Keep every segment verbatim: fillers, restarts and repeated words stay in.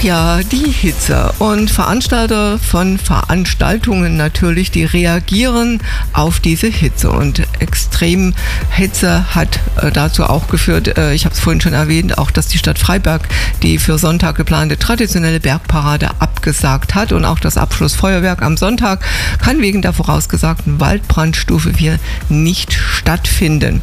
ja, die Hitze und Veranstalter von Veranstaltungen natürlich, die reagieren auf diese Hitze und Extremhitze hat äh, dazu auch geführt, äh, ich habe es vorhin schon erwähnt, auch dass die Stadt Freiberg die für Sonntag geplante traditionelle Bergparade abgesagt hat und auch das Abschlussfeuerwerk am Sonntag kann wegen der vorausgesagten Waldbrandstufe vier nicht stattfinden.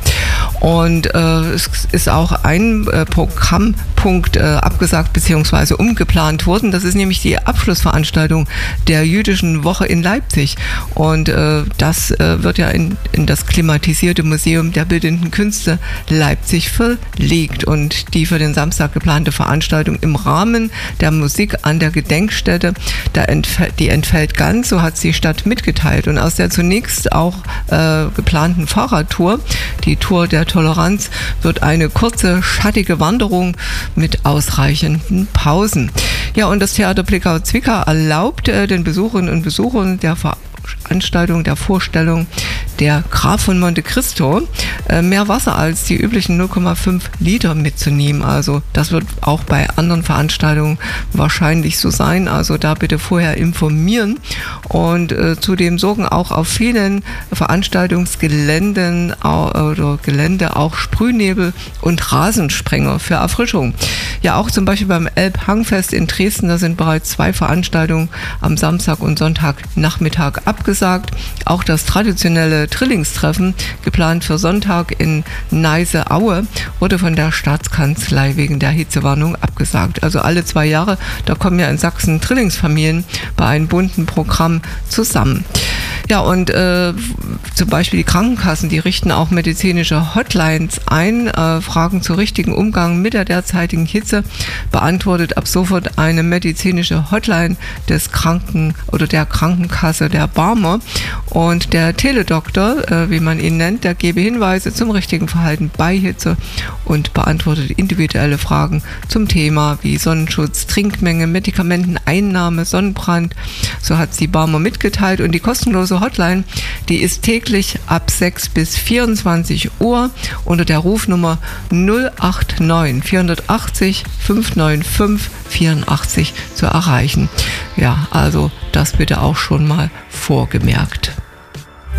Und äh, es ist auch ein äh, Programmpunkt äh, abgesagt bzw. umgeplant worden. Das ist nämlich die Abschlussveranstaltung der Jüdischen Woche in Leipzig. Und äh, das äh, wird ja in, in das klimatisierte Museum der Bildenden Künste Leipzig verlegt. Und die für den Samstag geplante Veranstaltung im Rahmen der Musik an der Gedenkstätte, da entfällt, die entfällt ganz, so hat es die Stadt mitgeteilt. Und aus der zunächst auch äh, geplanten Fahrradtour, die Tour der Toleranz, wird eine kurze, schattige Wanderung mit ausreichenden Pausen. Ja, und das Theater Blickau-Zwickau erlaubt äh, den Besucherinnen und Besuchern der Veranstaltung, der Vorstellung der Graf von Monte Cristo äh, mehr Wasser als die üblichen null Komma fünf Liter mitzunehmen. Also das wird auch bei anderen Veranstaltungen wahrscheinlich so sein. Also da bitte vorher informieren. Und äh, zudem sorgen auch auf vielen Veranstaltungsgeländen äh, oder Gelände auch Sprühnebel und Rasensprenger für Erfrischung. Ja, auch zum Beispiel beim Elbhangfest in Dresden, da sind bereits zwei Veranstaltungen am Samstag und Sonntagnachmittag abgesagt. Auch das traditionelle Trillingstreffen, geplant für Sonntag in Neiße-Aue, wurde von der Staatskanzlei wegen der Hitzewarnung abgesagt. Also alle zwei Jahre, da kommen ja in Sachsen Trillingsfamilien bei einem bunten Programm zusammen. Ja, und äh, zum Beispiel die Krankenkassen, die richten auch medizinische Hotlines ein. Äh, Fragen zu richtigen Umgang mit der derzeitigen Hitze beantwortet ab sofort eine medizinische Hotline des Kranken- oder der Krankenkasse der Barmer. Und der Teledoktor, äh, wie man ihn nennt, der gebe Hinweise zum richtigen Verhalten bei Hitze und beantwortet individuelle Fragen zum Thema wie Sonnenschutz, Trinkmenge, Medikamenteneinnahme, Sonnenbrand. So hat es die Barmer mitgeteilt. Und die kostenlose Hotline, die ist täglich ab sechs bis vierundzwanzig Uhr unter der Rufnummer null acht neun vierhundertachtzig fünfhundertfünfundneunzig vierundachtzig zu erreichen. Ja, also das bitte auch schon mal vorgemerkt.